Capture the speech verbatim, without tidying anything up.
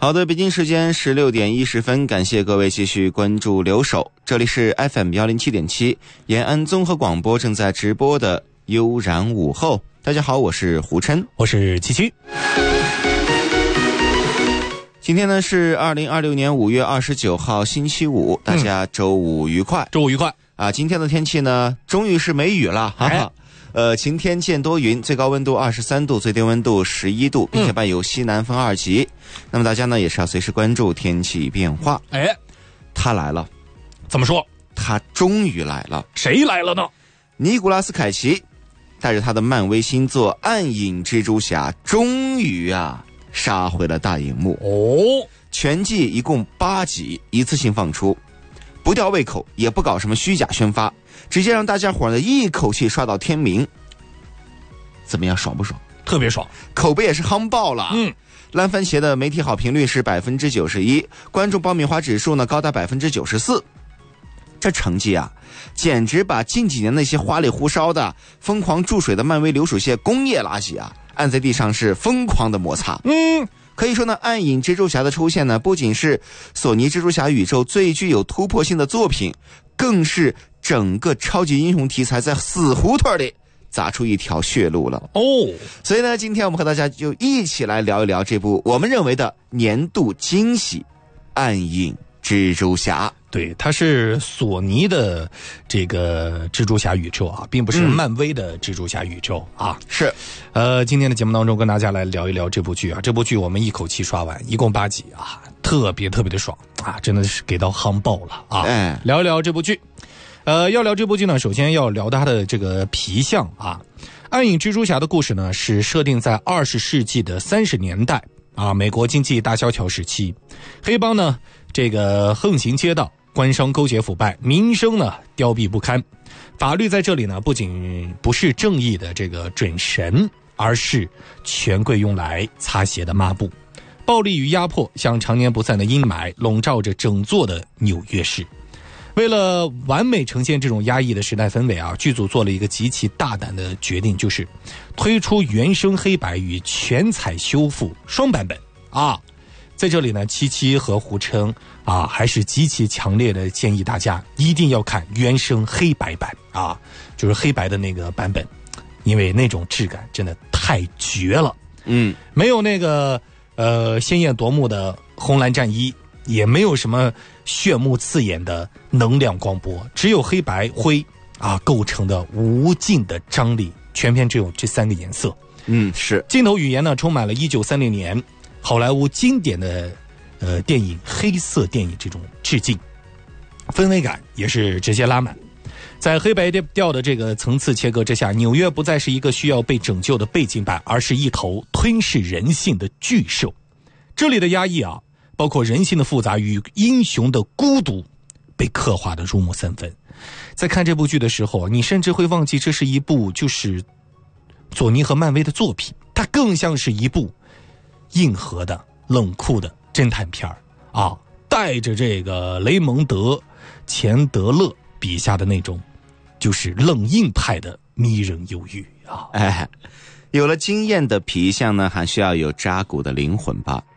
好的，北京时间十六点一十分，感谢各位继续关注留守，这里是 F M 一零七点七 延安综合广播正在直播的悠然午后。大家好，我是胡琛， 我是七七。 今天呢是二零二六年五月二十九号星期五，大家周五愉快， 嗯、周五愉快啊！今天的天气呢，终于是没雨了，哈哈。哎呃，晴天见多云，最高温度二十三度，最低温度十一度，并且伴有西南风二级。嗯、那么大家呢也是要随时关注天气变化。 哎， 他来了， 怎么说？ 他终于来了。 谁来了呢？ 尼古拉斯凯奇带着他的漫威新作《暗影蜘蛛侠》终于啊杀回了大荧幕。 哦， 全季一共八集，一次性放出，不吊胃口，也不搞什么虚假宣发。直接让大家伙呢一口气刷到天明，怎么样，爽不爽？ 特别爽， 口碑也是夯爆了。 嗯， 烂番茄的媒体好评率是百分之九十一，观众爆米花指数呢高达百分之九十四。这成绩啊，简直把近几年那些花里胡哨的、疯狂注水的漫威流水线工业垃圾啊，按在地上是疯狂的摩擦。 嗯。 可以说呢，暗影蜘蛛侠的出现呢，不仅是索尼蜘蛛侠宇宙最具有突破性的作品，更是整个超级英雄题材在死胡同里砸出一条血路了哦。 所以呢，今天我们和大家就一起来聊一聊这部我们认为的年度惊喜《暗影蜘蛛侠》。 对，它是索尼的这个蜘蛛侠宇宙啊，并不是漫威的蜘蛛侠宇宙、嗯、啊。 是， 呃，今天的节目当中跟大家来聊一聊这部剧啊。这部剧我们一口气刷完，一共八集啊，特别特别的爽啊，真的是给到夯爆了啊。 哎， 聊一聊这部剧。呃，要聊这部剧呢，首先要聊它的这个皮相啊。暗影蜘蛛侠的故事呢，是设定在二十世纪的三十年代啊，美国经济大萧条时期，黑帮呢这个横行街道。官商勾结腐败，民生呢凋敝不堪。法律在这里呢，不仅不是正义的这个准绳，而是权贵用来擦鞋的抹布。暴力与压迫像常年不散的阴霾，笼罩着整座的纽约市。为了完美呈现这种压抑的时代氛围啊，剧组做了一个极其大胆的决定，就是推出原声黑白与全彩修复双版本啊。在这里呢，七七和胡琛啊，还是极其强烈的建议大家一定要看原声黑白版啊，就是黑白的那个版本，因为那种质感真的太绝了。 嗯， 没有那个呃鲜艳夺目的红蓝战衣，也没有什么炫目刺眼的能量光波，只有黑白灰啊构成的无尽的张力，全片只有这三个颜色。 嗯，是。 镜头语言呢，充满了一九三零年好莱坞经典的呃电影黑色电影这种致敬，氛围感也是直接拉满。在黑白调的这个层次切割之下，纽约不再是一个需要被拯救的背景板，而是一头吞噬人性的巨兽。这里的压抑啊，包括人性的复杂与英雄的孤独，被刻画的入木三分。在看这部剧的时候，你甚至会忘记这是一部就是索尼和漫威的作品，它更像是一部硬核的冷酷的侦探片啊，带着这个雷蒙德钱德勒笔下的那种就是冷硬派的迷人忧郁啊。 哎，有了惊艳的皮相呢，还需要有扎古的灵魂吧。